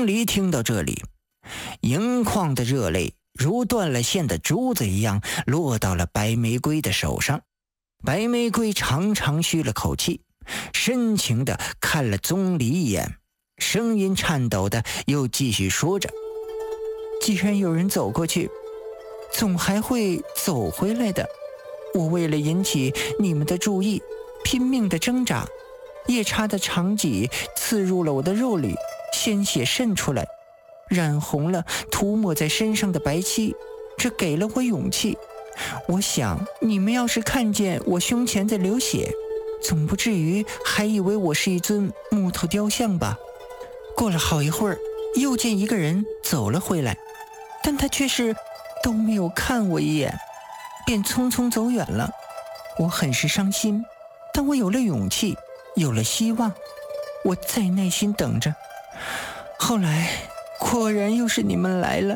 钟离听到这里，盈眶的热泪如断了线的珠子一样落到了白玫瑰的手上。白玫瑰长长吁了口气，深情地看了钟离一眼，声音颤抖的又继续说着：既然有人走过去，总还会走回来的。我为了引起你们的注意，拼命地挣扎，夜叉的长戟刺入了我的肉里，鲜血渗出来，染红了涂抹在身上的白漆，这给了我勇气。我想你们要是看见我胸前在流血，总不至于还以为我是一尊木头雕像吧。过了好一会儿，又见一个人走了回来，但他却是都没有看我一眼，便匆匆走远了。我很是伤心，但我有了勇气，有了希望，我再耐心等着。后来果然又是你们来了，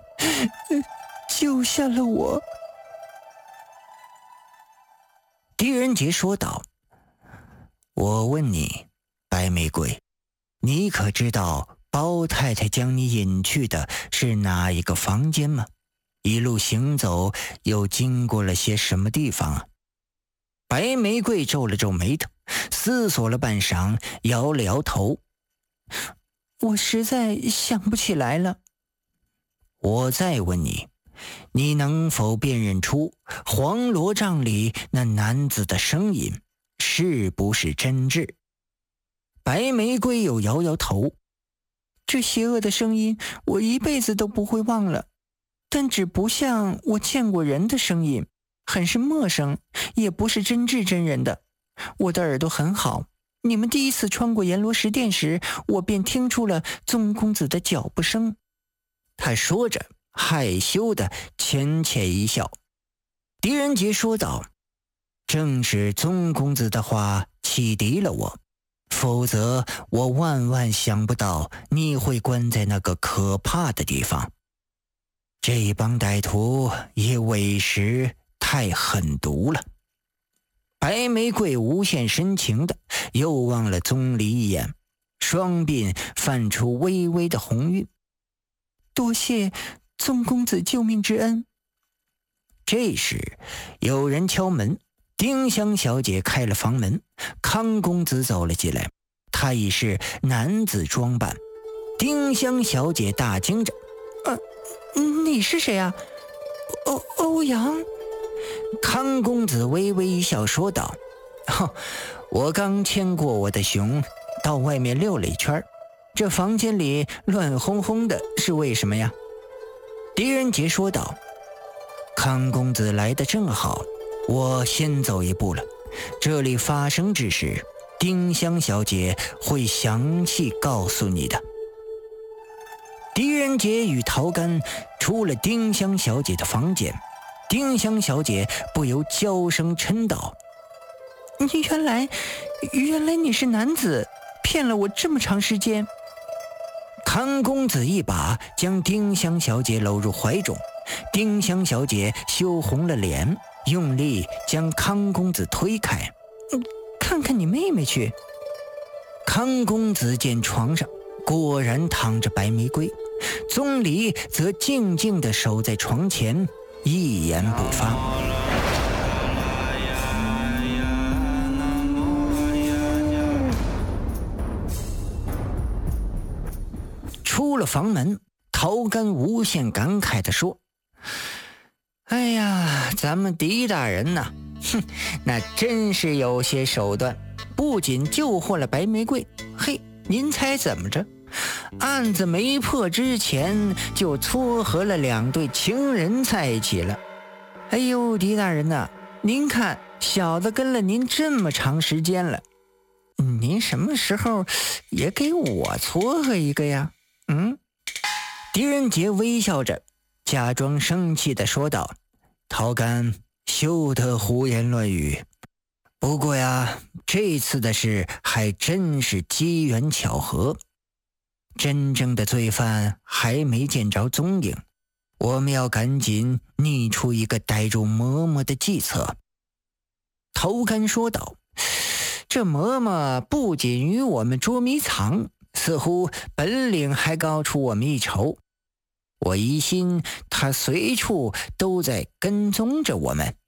救下了我。狄仁杰说道：我问你，白玫瑰，你可知道包太太将你引去的是哪一个房间吗？一路行走又经过了些什么地方啊？白玫瑰皱了皱眉头，思索了半晌，摇了摇头：我实在想不起来了。我再问你，你能否辨认出黄罗帐里那男子的声音是不是真挚？白玫瑰又摇摇头：这邪恶的声音我一辈子都不会忘了，但只不像我见过人的声音，很是陌生，也不是真挚真人的。我的耳朵很好，你们第一次穿过阎罗石殿时，我便听出了宗公子的脚步声。他说着害羞地浅浅一笑。狄仁杰说道：正是宗公子的话启迪了我，否则我万万想不到你会关在那个可怕的地方。这帮歹徒也委实太狠毒了。白玫瑰无限深情的又望了钟离一眼，双鬓泛出微微的红晕。多谢宗公子救命之恩。这时有人敲门，丁香小姐开了房门，康公子走了进来，他已是男子装扮。丁香小姐大惊着：你是谁啊？欧阳。康公子微微一笑说道：我刚牵过我的熊到外面溜了一圈，这房间里乱哄哄的，是为什么呀？狄仁杰说道：康公子来得正好，我先走一步了。这里发生之事，丁香小姐会详细告诉你的。狄仁杰与陶干出了丁香小姐的房间，丁香小姐不由娇声嗔道：原来你是男子，骗了我这么长时间。康公子一把将丁香小姐搂入怀中，丁香小姐羞红了脸，用力将康公子推开：看看你妹妹去。康公子见床上果然躺着白玫瑰，钟离则静静地守在床前，一言不发。出了房门，陶干无限感慨地说：哎呀，咱们狄大人呐，那真是有些手段，不仅救活了白玫瑰，嘿，您猜怎么着？案子没破之前就撮合了2对情人在一起了。哎呦，狄大人呐，您看小子跟了您这么长时间了，您什么时候也给我撮合一个呀？狄仁杰微笑着假装生气地说道：陶干，休得胡言乱语。不过呀，这次的事还真是机缘巧合，真正的罪犯还没见着踪影，我们要赶紧拟出一个逮住嬷嬷的计策。陶干说道：这嬷嬷不仅与我们捉迷藏， 似乎本领还高出我们一筹。我疑心他随处都在跟踪着我们。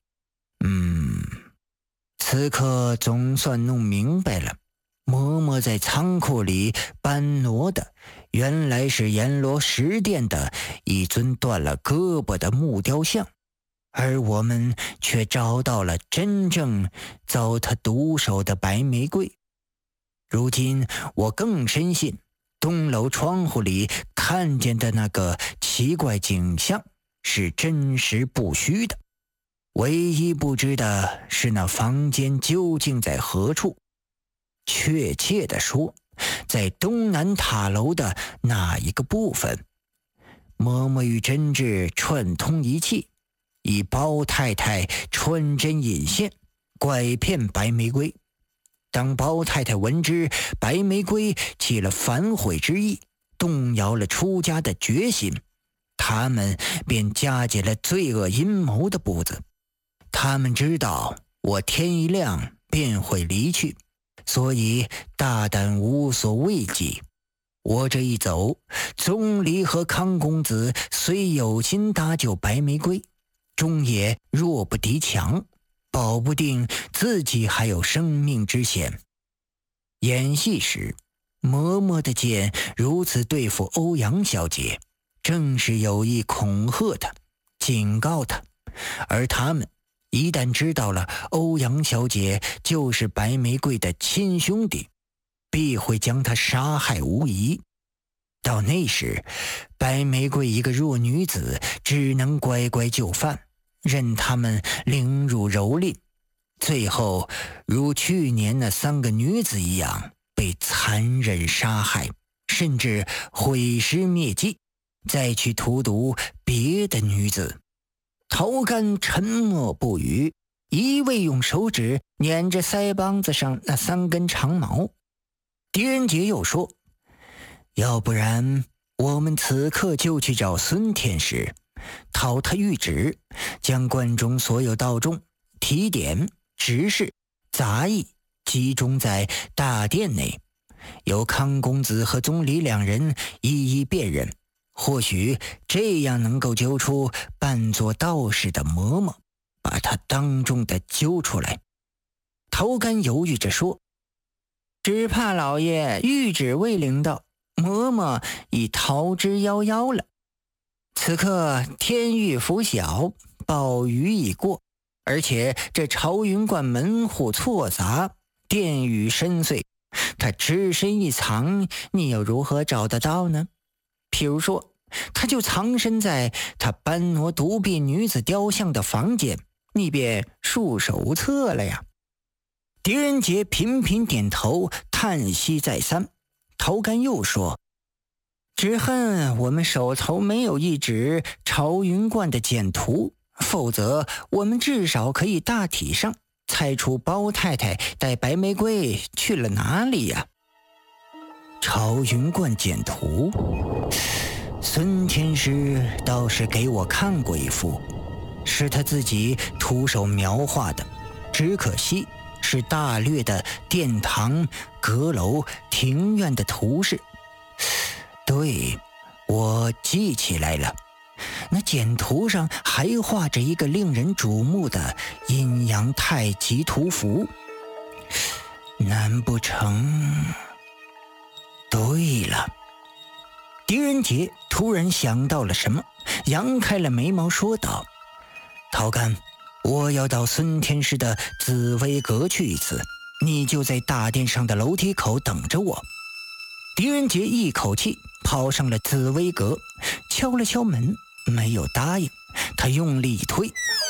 此刻总算弄明白了，嬷嬷在仓库里搬挪的原来是阎罗石殿的一尊断了胳膊的木雕像，而我们却找到了真正遭他毒手的白玫瑰。如今我更深信东楼窗户里看见的那个奇怪景象是真实不虚的，唯一不知的是那房间究竟在何处。确切地说，在东南塔楼的那一个部分。嬷嬷与真挚串通一气，以包太太穿针引线，拐骗白玫瑰。当包太太闻知白玫瑰起了反悔之意，动摇了出家的决心，他们便加紧了罪恶阴谋的步子。他们知道我天一亮便会离去，所以大胆无所畏惧。我这一走，钟离和康公子虽有心搭救白玫瑰，终也弱不敌强，保不定自己还有生命之险。演戏时，嬷嬷的剑如此对付欧阳小姐，正是有意恐吓她，警告她。而他们一旦知道了欧阳小姐就是白玫瑰的亲兄弟，必会将她杀害无疑。到那时，白玫瑰一个弱女子只能乖乖就范，任他们凌辱蹂躏，最后如去年那3个女子一样被残忍杀害，甚至毁尸灭迹，再去荼毒别的女子。陶干沉默不语，一味用手指捻着腮帮子上那3根长毛。狄仁杰又说，要不然我们此刻就去找孙天师，讨他谕旨，将观中所有道众、提点、执事、杂役集中在大殿内，由康公子和宗离2人一一辨认，或许这样能够揪出扮作道士的嬷嬷，把他当众的揪出来。陶干犹豫着说，只怕老爷谕旨未领到，嬷嬷已逃之夭夭了。此刻天欲拂晓，暴雨已过，而且这朝云观门户错杂，殿宇深邃，他只身一藏，你又如何找得到呢？譬如说，他就藏身在他搬挪独臂女子雕像的房间，你便束手无策了呀。狄仁杰频频点头，叹息再三。陶干又说，只恨我们手头没有一纸朝云观的简图，否则我们至少可以大体上猜出包太太带白玫瑰去了哪里呀。朝云观简图，孙天师倒是给我看过一幅，是他自己徒手描画的，只可惜是大略的殿堂、阁楼、庭院的图示。对，我记起来了，那简图上还画着一个令人瞩目的阴阳太极图符。难不成？对了，狄仁杰突然想到了什么，扬开了眉毛说道，陶干，我要到孙天师的紫薇阁去一次，你就在大殿上的楼梯口等着我。狄仁杰一口气跑上了紫薇阁，敲了敲门，没有答应。他用力一推，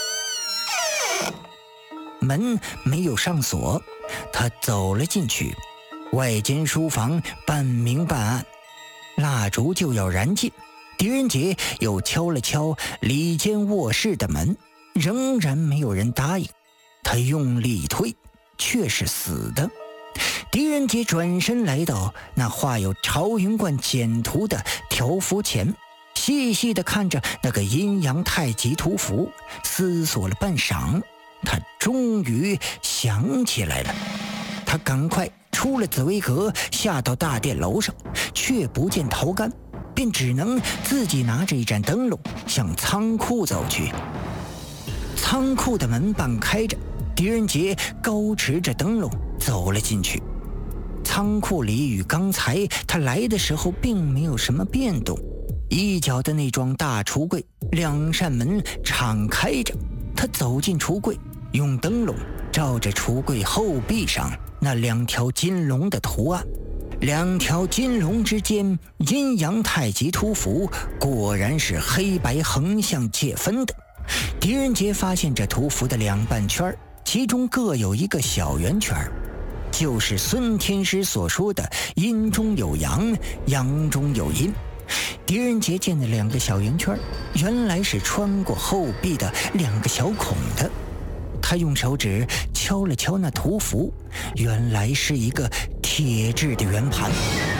门没有上锁，他走了进去。外间书房半明半暗，蜡烛就要燃尽。狄仁杰又敲了敲里间卧室的门，仍然没有人答应。他用力一推，却是死的。狄仁杰转身来到那画有朝云观简图的条幅前，细细地看着那个阴阳太极图符，思索了半晌，他终于想起来了。他他赶快出了紫薇阁，下到大殿楼上，却不见头干，便只能自己拿着一盏灯笼向仓库走去。仓库的门半开着，狄仁杰高持着灯笼走了进去。仓库里与刚才他来的时候并没有什么变动，一角的那幢大橱柜2扇门敞开着，他走进橱柜，用灯笼照着橱柜后壁上那2条金龙的图案，2条金龙之间阴阳太极图符果然是黑白横向界分的。狄仁杰发现这图符的2半圈，其中各有一个小圆圈，就是孙天师所说的阴中有阳，阳中有阴。狄仁杰见的2个小圆圈，原来是穿过后壁的2个小孔的。他用手指敲了敲那图符，原来是一个铁制的圆盘。